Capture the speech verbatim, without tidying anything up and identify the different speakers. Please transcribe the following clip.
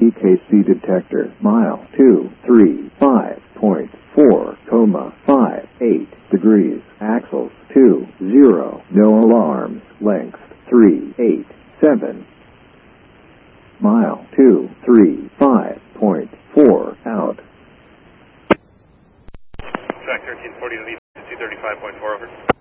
Speaker 1: P K C detector, mile two three five point four, comma five eight degrees, axles two zero, no alarms, length three eight seven, mile two three five point four, out.
Speaker 2: Track thirteen forty to lead two thirty-five point four, over.